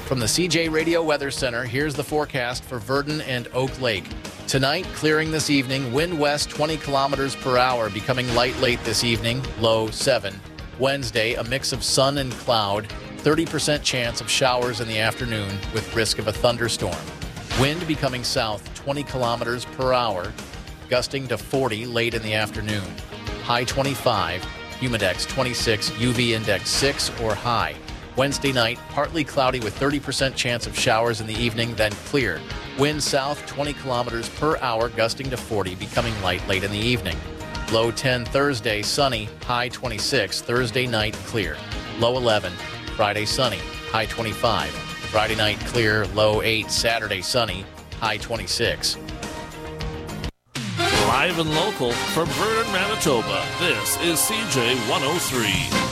From the CJ Radio Weather Center, here's the forecast for Virden and Oak Lake. Tonight, clearing this evening, wind west 20 kilometers per hour, becoming light late this evening, low 7. Wednesday, a mix of sun and cloud, 30% chance of showers in the afternoon with risk of a thunderstorm. Wind becoming south 20 kilometers per hour, gusting to 40 late in the afternoon. High 25, humidex 26, UV index 6 or high. Wednesday night, partly cloudy with 30% chance of showers in the evening, then clear. Wind south 20 kilometers per hour, gusting to 40, becoming light late in the evening. Low 10 Thursday, sunny, high 26. Thursday night, clear. Low 11. Friday, sunny, high 25. Friday night, clear. Low 8. Saturday, sunny, high 26. Live and local from Virden, Manitoba, this is CJ 103.